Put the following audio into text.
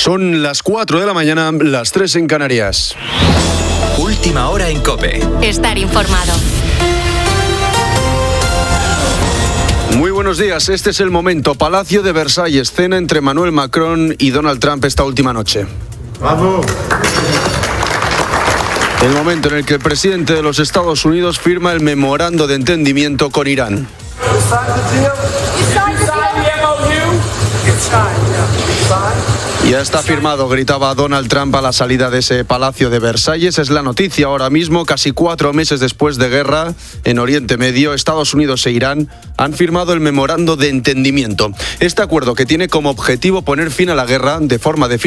Son las 4 de la mañana, las 3 en Canarias. Última hora en COPE. Estar informado. Muy buenos días, este es el momento. Palacio de Versalles, cena entre Emmanuel Macron y Donald Trump esta última noche. ¡Bravo! El momento en el que el presidente de los Estados Unidos firma el memorando de entendimiento con Irán. Ya está firmado, gritaba Donald Trump a la salida de ese Palacio de Versalles. Es la noticia ahora mismo, casi 4 meses después de guerra en Oriente Medio, Estados Unidos e Irán han firmado el memorando de entendimiento. Este acuerdo, que tiene como objetivo poner fin a la guerra de forma definitiva,